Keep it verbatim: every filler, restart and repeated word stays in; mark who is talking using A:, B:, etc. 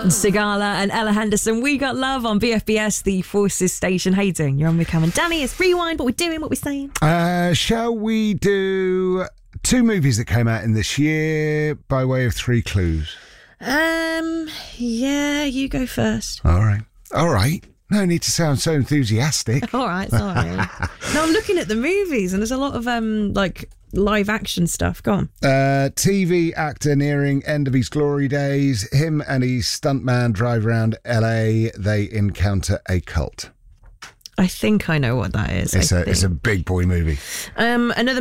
A: Sigala and Ella Henderson, We Got Love on B F B S, the Forces Station. How you doing? You're on with Cam and Danny. It's Rewind. What we're doing, what we're saying.
B: Uh, shall we do two movies that came out in this year by way of three clues?
A: Um, yeah, you go first.
B: All right. All right. No need to sound so enthusiastic.
A: All right, sorry. No, I'm looking at the movies and there's a lot of um like live action stuff. Go on.
B: Uh, T V actor nearing end of his glory days. Him and his stuntman drive around L A. They encounter a cult.
A: I think I know what that is.
B: It's
A: I
B: a
A: think.
B: it's a big boy movie.
A: Um, another